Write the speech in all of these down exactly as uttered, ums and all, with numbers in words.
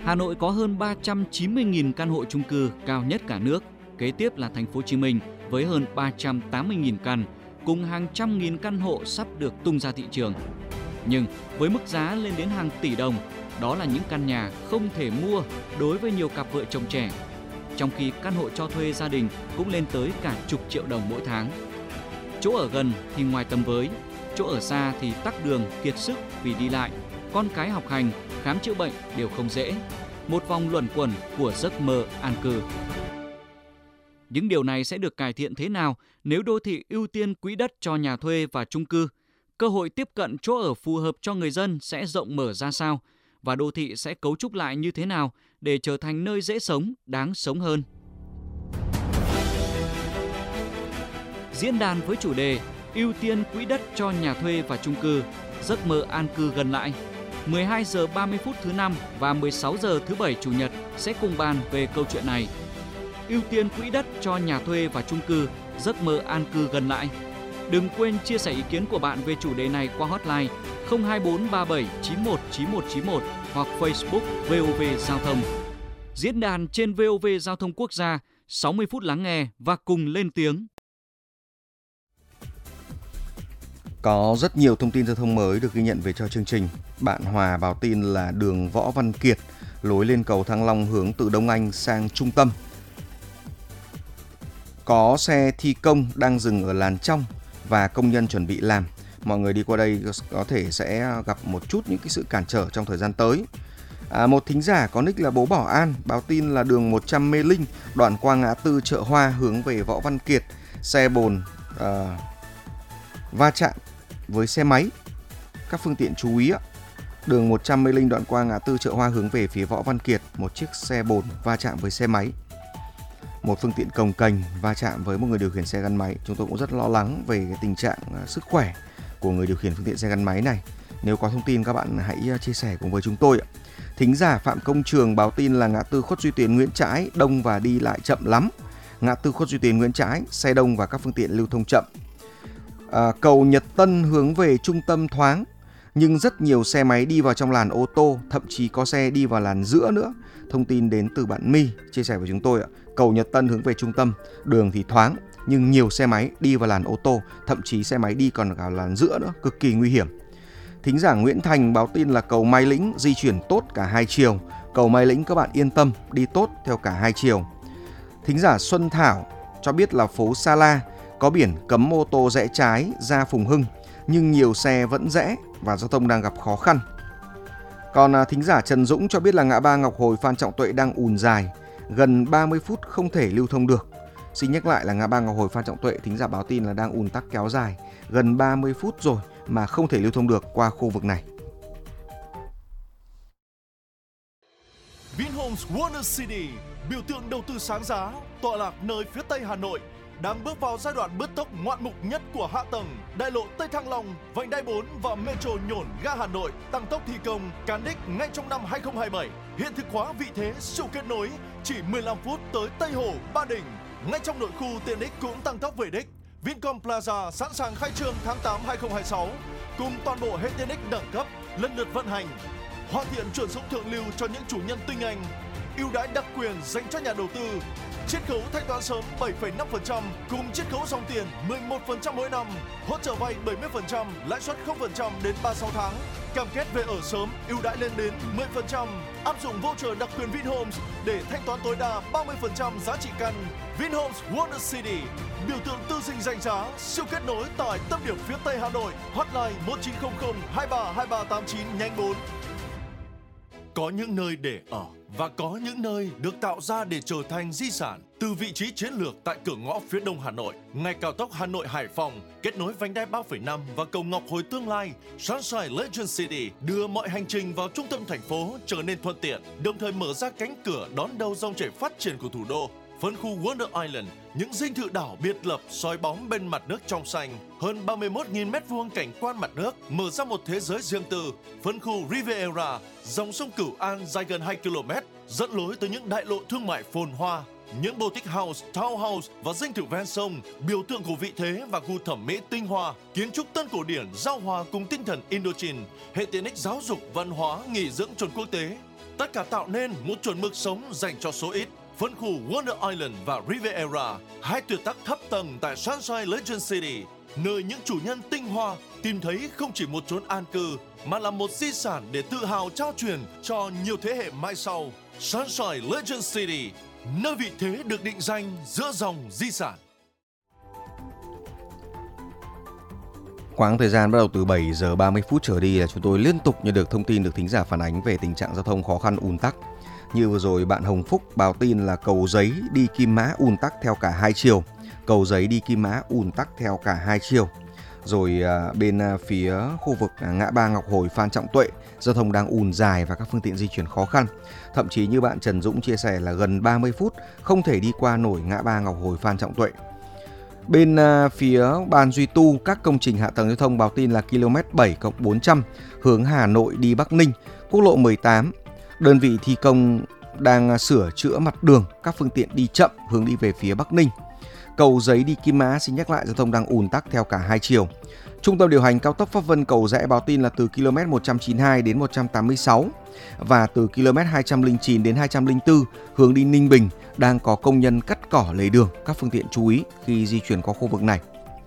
Hà Nội có hơn ba trăm chín mươi nghìn căn hộ chung cư cao nhất cả nước. Kế tiếp là thành phố Hồ Chí Minh với hơn ba trăm tám mươi nghìn căn, cùng hàng trăm nghìn căn hộ sắp được tung ra thị trường. Nhưng với mức giá lên đến hàng tỷ đồng, đó là những căn nhà không thể mua đối với nhiều cặp vợ chồng trẻ. Trong khi căn hộ cho thuê gia đình cũng lên tới cả chục triệu đồng mỗi tháng. Chỗ ở gần thì ngoài tầm với, chỗ ở xa thì tắc đường kiệt sức vì đi lại, con cái học hành, khám chữa bệnh đều không dễ. Một vòng luẩn quẩn của giấc mơ an cư. Những điều này sẽ được cải thiện thế nào nếu đô thị ưu tiên quỹ đất cho nhà thuê và chung cư? Cơ hội tiếp cận chỗ ở phù hợp cho người dân sẽ rộng mở ra sao? Và đô thị sẽ cấu trúc lại như thế nào để trở thành nơi dễ sống, đáng sống hơn? Diễn đàn với chủ đề ưu tiên quỹ đất cho nhà thuê và chung cư, giấc mơ an cư gần lại. mười hai giờ ba mươi phút thứ năm và mười sáu giờ thứ bảy chủ nhật sẽ cùng bàn về câu chuyện này. Ưu tiên quỹ đất cho nhà thuê và chung cư, giấc mơ an cư gần lại. Đừng quên chia sẻ ý kiến của bạn về chủ đề này qua hotline không hai bốn ba bảy chín một chín một chín một hoặc Facebook vê o vê Giao thông. Diễn đàn trên vê o vê Giao thông Quốc gia, sáu mươi phút lắng nghe và cùng lên tiếng. Có rất nhiều thông tin giao thông mới được ghi nhận về cho chương trình. Bạn Hòa báo tin là đường Võ Văn Kiệt, lối lên cầu Thăng Long hướng từ Đông Anh sang trung tâm. Có xe thi công đang dừng ở làn trong và công nhân chuẩn bị làm. Mọi người đi qua đây có thể sẽ gặp một chút những cái sự cản trở trong thời gian tới. À, một thính giả có nick là Bố Bảo An báo tin là đường một trăm Mê Linh, đoạn qua ngã tư Chợ Hoa hướng về Võ Văn Kiệt, xe bồn à, va chạm với xe máy. Các phương tiện chú ý ạ. Đường một trăm Mê Linh đoạn qua ngã tư Chợ Hoa hướng về phía Võ Văn Kiệt, một chiếc xe bồn va chạm với xe máy. Một phương tiện cồng kềnh va chạm với một người điều khiển xe gắn máy. Chúng tôi cũng rất lo lắng về cái tình trạng sức khỏe của người điều khiển phương tiện xe gắn máy này. Nếu có thông tin các bạn hãy chia sẻ cùng với chúng tôi ạ. Thính giả Phạm Công Trường báo tin là ngã tư Khuất Duy Tiến Nguyễn Trãi đông và đi lại chậm lắm. Ngã tư Khuất Duy Tiến Nguyễn Trãi xe đông và các phương tiện lưu thông chậm. À, cầu Nhật Tân hướng về trung tâm thoáng, nhưng rất nhiều xe máy đi vào trong làn ô tô, thậm chí có xe đi vào làn giữa nữa. Thông tin đến từ bạn My chia sẻ với chúng tôi ạ. Cầu Nhật Tân hướng về trung tâm, đường thì thoáng, nhưng nhiều xe máy đi vào làn ô tô, thậm chí xe máy đi còn cả làn giữa nữa, cực kỳ nguy hiểm. Thính giả Nguyễn Thành báo tin là cầu Mai Lĩnh di chuyển tốt cả hai chiều. Cầu Mai Lĩnh các bạn yên tâm, đi tốt theo cả hai chiều. Thính giả Xuân Thảo cho biết là phố Sa La có biển cấm ô tô rẽ trái ra Phùng Hưng, nhưng nhiều xe vẫn rẽ và giao thông đang gặp khó khăn. Còn thính giả Trần Dũng cho biết là ngã ba Ngọc Hồi Phan Trọng Tuệ đang ùn dài, gần ba mươi phút không thể lưu thông được. Xin nhắc lại là ngã ba Ngọc Hồi Phan Trọng Tuệ, thính giả báo tin là đang ùn tắc kéo dài, gần ba mươi phút rồi mà không thể lưu thông được qua khu vực này. Vinhomes Wonder City, biểu tượng đầu tư sáng giá, tọa lạc nơi phía tây Hà Nội, đang bước vào giai đoạn bứt tốc ngoạn mục nhất của hạ tầng. Đại lộ Tây Thăng Long, vành đai bốn và Metro Nhổn ga Hà Nội tăng tốc thi công, cán đích ngay trong năm hai không hai bảy. Hiện thực hóa vị thế siêu kết nối, chỉ mười lăm phút tới Tây Hồ, Ba Đình. Ngay trong nội khu, tiện ích cũng tăng tốc về đích. Vincom Plaza sẵn sàng khai trương tháng tám hai không hai sáu, cùng toàn bộ hệ tiện ích đẳng cấp lần lượt vận hành. Hoàn thiện chuẩn sống thượng lưu cho những chủ nhân tinh anh. Ưu đãi đặc quyền dành cho nhà đầu tư. Chiết khấu thanh toán sớm bảy phẩy năm phần trăm cùng chiết khấu dòng tiền mười một phần trăm mỗi năm. Hỗ trợ vay bảy mươi phần trăm, lãi suất không phần trăm đến ba mươi sáu tháng. Cam kết về ở sớm, ưu đãi lên đến mười phần trăm. Áp dụng voucher đặc quyền Vinhomes để thanh toán tối đa ba mươi phần trăm giá trị căn. Vinhomes Wonder City, biểu tượng tư sinh danh giá, siêu kết nối tại tâm điểm phía Tây Hà Nội. Hotline một chín không không hai ba hai ba tám chín nhánh bốn. Có những nơi để ở và có những nơi được tạo ra để trở thành di sản. Từ vị trí chiến lược tại cửa ngõ phía đông Hà Nội, ngay cao tốc Hà Nội Hải Phòng, kết nối vành đai ba phẩy năm và cầu Ngọc Hồi tương lai, Sunshine Legend City đưa mọi hành trình vào trung tâm thành phố trở nên thuận tiện, đồng thời mở ra cánh cửa đón đầu dòng chảy phát triển của thủ đô. Phân khu Wonder Island, những dinh thự đảo biệt lập soi bóng bên mặt nước trong xanh, hơn ba mươi mốt nghìn mét vuông cảnh quan mặt nước, mở ra một thế giới riêng tư. Phân khu Riviera, dòng sông Cửu An dài gần hai ki lô mét, dẫn lối tới những đại lộ thương mại phồn hoa, những boutique house, townhouse và dinh thự ven sông, biểu tượng của vị thế và gu thẩm mỹ tinh hoa, kiến trúc tân cổ điển giao hòa cùng tinh thần Indochine, hệ tiện ích giáo dục, văn hóa, nghỉ dưỡng chuẩn quốc tế. Tất cả tạo nên một chuẩn mực sống dành cho số ít. Phân khu Wonder Island và Riviera, hai tuyệt tác thấp tầng tại Sunshine Legend City, nơi những chủ nhân tinh hoa tìm thấy không chỉ một chốn an cư, mà là một di sản để tự hào trao truyền cho nhiều thế hệ mai sau. Sunshine Legend City, nơi vị thế được định danh giữa dòng di sản. Quãng thời gian bắt đầu từ bảy giờ ba mươi phút trở đi là chúng tôi liên tục nhận được thông tin được thính giả phản ánh về tình trạng giao thông khó khăn ùn tắc. Như vừa rồi bạn Hồng Phúc báo tin là cầu Giấy đi Kim Mã ùn tắc theo cả hai chiều. Cầu Giấy đi Kim Mã ùn tắc theo cả hai chiều. Rồi à, bên à, phía khu vực à, ngã ba Ngọc Hồi Phan Trọng Tuệ, giao thông đang ùn dài và các phương tiện di chuyển khó khăn. Thậm chí như bạn Trần Dũng chia sẻ là gần ba mươi phút không thể đi qua nổi ngã ba Ngọc Hồi Phan Trọng Tuệ. Bên uh, phía ban duy tu các công trình hạ tầng giao thông báo tin là ki lô mét bảy cộng bốn trăm hướng Hà Nội đi Bắc Ninh, quốc lộ mười tám. Đơn vị thi công đang uh, sửa chữa mặt đường, các phương tiện đi chậm hướng đi về phía Bắc Ninh. Cầu Giấy đi Kim Mã xin nhắc lại giao thông đang ùn tắc theo cả hai chiều. Trung tâm điều hành cao tốc Pháp Vân Cầu Giẽ báo tin là từ ki lô mét một trăm chín mươi hai đến một trăm tám mươi sáu và từ ki lô mét hai trăm lẻ chín đến hai trăm lẻ bốn hướng đi Ninh Bình đang có công nhân cắt cỏ lề đường, các phương tiện chú ý khi di chuyển qua khu vực này.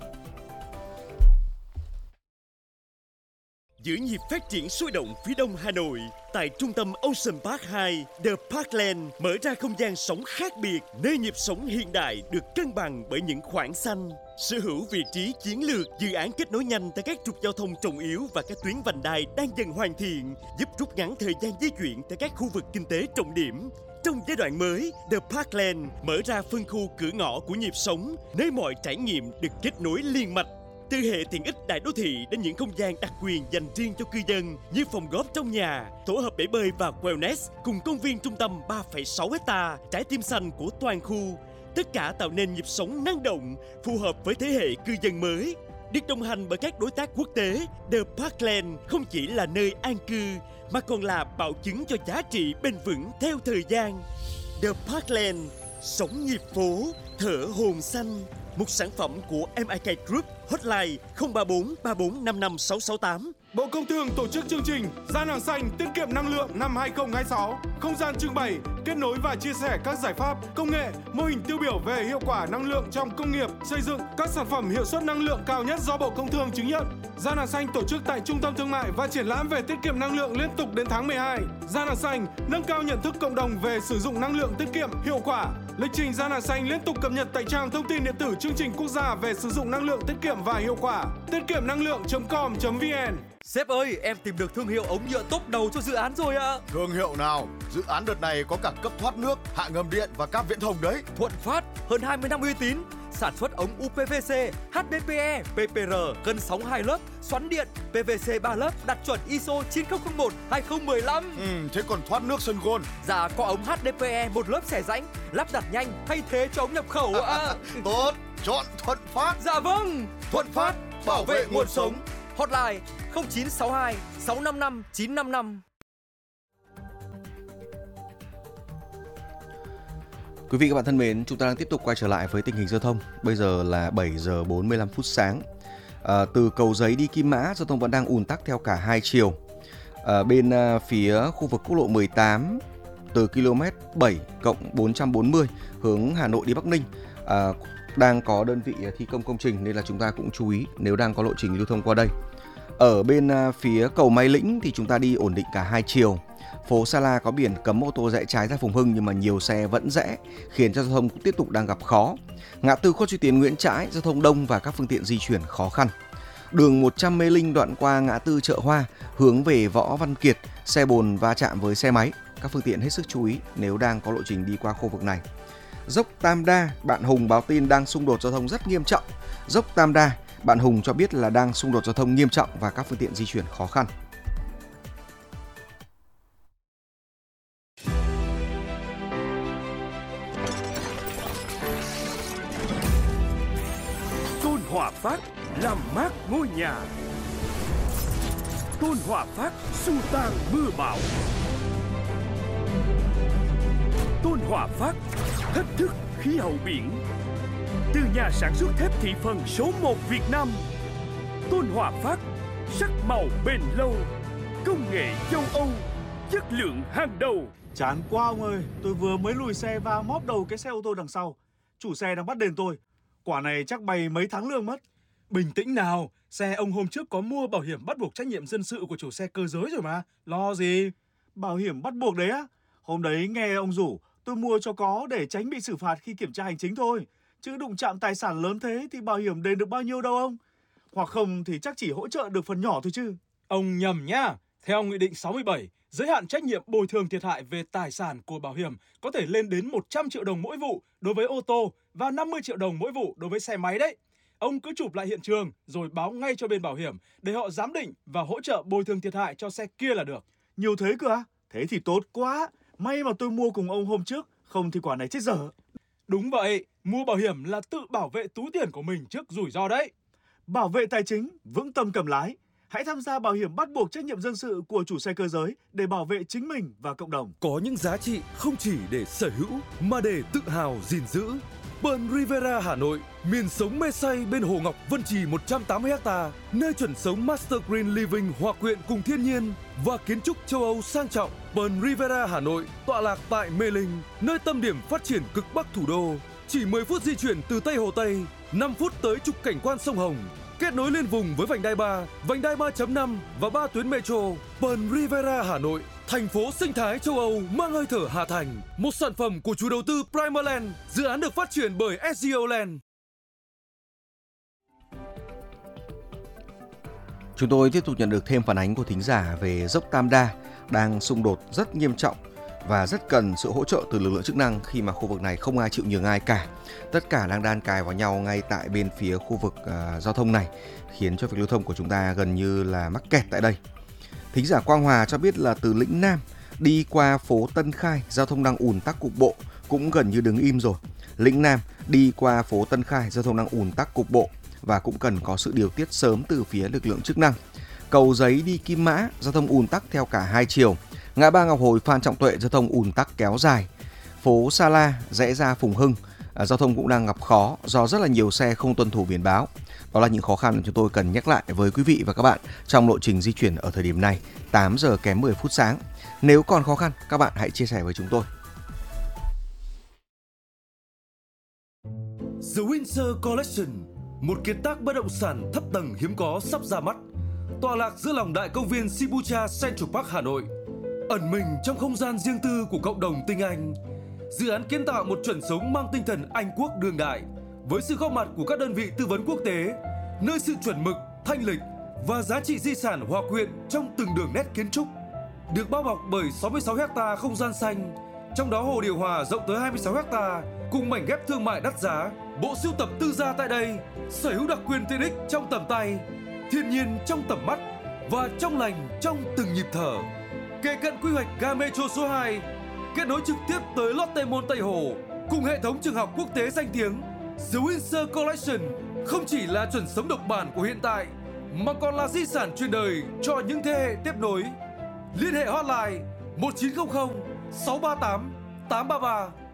Giữ nhịp phát triển sôi động phía đông Hà Nội, tại trung tâm Ocean Park hai, The Parkland mở ra không gian sống khác biệt, nơi nhịp sống hiện đại được cân bằng bởi những khoảng xanh. Sở hữu vị trí chiến lược, dự án kết nối nhanh tại các trục giao thông trọng yếu và các tuyến vành đai đang dần hoàn thiện, giúp rút ngắn thời gian di chuyển tại các khu vực kinh tế trọng điểm. Trong giai đoạn mới, The Parkland mở ra phân khu cửa ngõ của nhịp sống, nơi mọi trải nghiệm được kết nối liên mạch. Từ hệ tiện ích đại đô thị đến những không gian đặc quyền dành riêng cho cư dân như phòng góp trong nhà, tổ hợp bể bơi và wellness cùng công viên trung tâm ba phẩy sáu héc ta, trái tim xanh của toàn khu. Tất cả tạo nên nhịp sống năng động, phù hợp với thế hệ cư dân mới. Được đồng hành bởi các đối tác quốc tế, The Parkland không chỉ là nơi an cư mà còn là bảo chứng cho giá trị bền vững theo thời gian. The Parkland, sống nhịp phố, thở hồn xanh. Một sản phẩm của em i ca Group, hotline không ba bốn ba bốn năm năm sáu sáu tám. Bộ Công Thương tổ chức chương trình Gian hàng xanh tiết kiệm năng lượng năm hai không hai sáu. Không gian trưng bày, kết nối và chia sẻ các giải pháp, công nghệ, mô hình tiêu biểu về hiệu quả năng lượng trong công nghiệp, xây dựng, các sản phẩm hiệu suất năng lượng cao nhất do Bộ Công Thương chứng nhận. Gian hàng xanh tổ chức tại Trung tâm Thương mại và triển lãm về tiết kiệm năng lượng liên tục đến tháng mười hai. Gian hàng xanh nâng cao nhận thức cộng đồng về sử dụng năng lượng tiết kiệm, hiệu quả. Lịch trình Gian hàng xanh liên tục cập nhật tại trang thông tin điện tử chương trình quốc gia về sử dụng năng lượng tiết kiệm và hiệu quả. tiết kiệm năng lượng chấm com chấm vn. Sếp ơi, em tìm được thương hiệu ống nhựa top đầu cho dự án rồi ạ. À. Thương hiệu nào? Dự án đợt này có cả cấp thoát nước, hạ ngầm điện và cáp viễn thông đấy. Thuận Phát, hơn hai mươi năm uy tín, sản xuất ống u pê vê xê, hát đê pê e, pê pê rờ, cân sóng hai lớp, xoắn điện, pê vê xê ba lớp, đạt chuẩn i ét ô chín không không một hai không một lăm. Ừ, thế còn thoát nước sân gôn? Dạ, có ống hát đê pê e một lớp xẻ rãnh, lắp đặt nhanh, thay thế cho ống nhập khẩu ạ. À. Tốt, chọn Thuận Phát. Dạ vâng, Thuận Phát, bảo vệ nguồn sống. Hotline không chín sáu hai sáu năm năm chín năm năm. Quý vị các bạn thân mến, chúng ta đang tiếp tục quay trở lại với tình hình giao thông. Bây giờ là bảy giờ bốn mươi lăm phút sáng. À, từ cầu Giấy đi Kim Mã, giao thông vẫn đang ùn tắc theo cả hai chiều. À, bên à, phía khu vực quốc lộ mười tám, từ ki lô mét bảy cộng bốn trăm bốn mươi hướng Hà Nội đi Bắc Ninh, à, đang có đơn vị thi công công trình nên là chúng ta cũng chú ý nếu đang có lộ trình lưu thông qua đây. Ở bên à, phía cầu Mai Lĩnh thì chúng ta đi ổn định cả hai chiều. Phố Sa La có biển cấm ô tô rẽ trái ra Phùng Hưng nhưng mà nhiều xe vẫn rẽ, khiến cho giao thông cũng tiếp tục đang gặp khó. Ngã tư Khuất Duy Tiến Nguyễn Trãi, giao thông đông và các phương tiện di chuyển khó khăn. Đường một trăm Mê Linh đoạn qua ngã tư Chợ Hoa hướng về Võ Văn Kiệt, xe bồn va chạm với xe máy. Các phương tiện hết sức chú ý nếu đang có lộ trình đi qua khu vực này. Dốc Tam Đa, bạn Hùng báo tin đang xung đột giao thông rất nghiêm trọng. Dốc Tam Đa, bạn Hùng cho biết là đang xung đột giao thông nghiêm trọng và các phương tiện di chuyển khó khăn. Tôn Hòa Phát làm mát ngôi nhà. Tôn Hòa Phát xua tan mưa bão. Tôn Hòa Phát thách thức khí hậu biển. Từ nhà sản xuất thép thị phần số một Việt Nam, Tôn Hòa Phát sắc màu bền lâu, công nghệ châu Âu, chất lượng hàng đầu. Chán quá ông ơi, tôi vừa mới lùi xe và móp đầu cái xe ô tô đằng sau. Chủ xe đang bắt đền tôi. Quả này chắc bay mấy tháng lương mất. Bình tĩnh nào, xe ông hôm trước có mua bảo hiểm bắt buộc trách nhiệm dân sự của chủ xe cơ giới rồi mà. Lo gì? Bảo hiểm bắt buộc đấy á? Hôm đấy nghe ông rủ, tôi mua cho có để tránh bị xử phạt khi kiểm tra hành chính thôi. Chứ đụng chạm tài sản lớn thế thì bảo hiểm đền được bao nhiêu đâu ông? Hoặc không thì chắc chỉ hỗ trợ được phần nhỏ thôi chứ. Ông nhầm nhá. Theo Nghị định sáu mươi bảy, giới hạn trách nhiệm bồi thường thiệt hại về tài sản của bảo hiểm có thể lên đến một trăm triệu đồng mỗi vụ đối với ô tô và năm mươi triệu đồng mỗi vụ đối với xe máy đấy. Ông cứ chụp lại hiện trường rồi báo ngay cho bên bảo hiểm để họ giám định và hỗ trợ bồi thường thiệt hại cho xe kia là được. Nhiều thế cơ à? Thế thì tốt quá. May mà tôi mua cùng ông hôm trước, không thì quả này chết dở. Đúng vậy, mua bảo hiểm là tự bảo vệ túi tiền của mình trước rủi ro đấy. Bảo vệ tài chính, vững tâm cầm lái. Hãy tham gia bảo hiểm bắt buộc trách nhiệm dân sự của chủ xe cơ giới để bảo vệ chính mình và cộng đồng. Có những giá trị không chỉ để sở hữu mà để tự hào gìn giữ. Pearl Riviera Hà Nội, miền sống mê say bên Hồ Ngọc Vân Trì một trăm tám mươi ha, nơi chuẩn sống Master Green Living hòa quyện cùng thiên nhiên và kiến trúc châu Âu sang trọng. Pearl Riviera Hà Nội tọa lạc tại Mê Linh, nơi tâm điểm phát triển cực bắc thủ đô. Chỉ mười phút di chuyển từ Tây Hồ Tây, năm phút tới trục cảnh quan sông Hồng. Kết nối liên vùng với vành đai ba, vành đai ba chấm năm và ba tuyến metro. Pearl Riviera Hà Nội, thành phố sinh thái châu Âu mang hơi thở Hà Thành. Một sản phẩm của chủ đầu tư Primaland, dự án được phát triển bởi ét giê o Land. Chúng tôi tiếp tục nhận được thêm phản ánh của thính giả về dốc Tam Đa đang xung đột rất nghiêm trọng và rất cần sự hỗ trợ từ lực lượng chức năng khi mà khu vực này không ai chịu nhường ai cả. Tất cả đang đan cài vào nhau ngay tại bên phía khu vực uh, giao thông này, khiến cho việc lưu thông của chúng ta gần như là mắc kẹt tại đây. Thính giả Quang Hòa cho biết là từ Lĩnh Nam đi qua phố Tân Khai, giao thông đang ùn tắc cục bộ, cũng gần như đứng im rồi. Lĩnh Nam đi qua phố Tân Khai, giao thông đang ùn tắc cục bộ và cũng cần có sự điều tiết sớm từ phía lực lượng chức năng. Cầu Giấy đi Kim Mã, giao thông ùn tắc theo cả hai chiều. Ngã ba Ngọc Hồi Phan Trọng Tuệ, giao thông ùn tắc kéo dài. Phố Sa La rẽ ra Phùng Hưng, à, giao thông cũng đang gặp khó do rất là nhiều xe không tuân thủ biển báo. Đó là những khó khăn mà chúng tôi cần nhắc lại với quý vị và các bạn trong lộ trình di chuyển ở thời điểm này, tám giờ kém mười phút sáng. Nếu còn khó khăn, các bạn hãy chia sẻ với chúng tôi. The Windsor Collection, một kiệt tác bất động sản thấp tầng hiếm có sắp ra mắt, tọa lạc giữa lòng đại công viên Shibuya Central Park Hà Nội, ẩn mình trong không gian riêng tư của cộng đồng tinh Anh. Dự án kiến tạo một chuẩn sống mang tinh thần Anh quốc đương đại, với sự góp mặt của các đơn vị tư vấn quốc tế, nơi sự chuẩn mực, thanh lịch và giá trị di sản hòa quyện trong từng đường nét kiến trúc. Được bao bọc bởi sáu mươi sáu ha không gian xanh, trong đó hồ điều hòa rộng tới hai mươi sáu ha cùng mảnh ghép thương mại đắt giá. Bộ sưu tập tư gia tại đây sở hữu đặc quyền tiện ích trong tầm tay, thiên nhiên trong tầm mắt và trong lành trong từng nhịp thở. Kề cận quy hoạch ga metro số hai, kết nối trực tiếp tới Lotte Mall Tây Hồ cùng hệ thống trường học quốc tế danh tiếng. The Windsor Collection không chỉ là chuẩn sống độc bản của hiện tại mà còn là di sản truyền đời cho những thế hệ tiếp nối. Liên hệ hotline một chín không không sáu ba tám tám ba ba.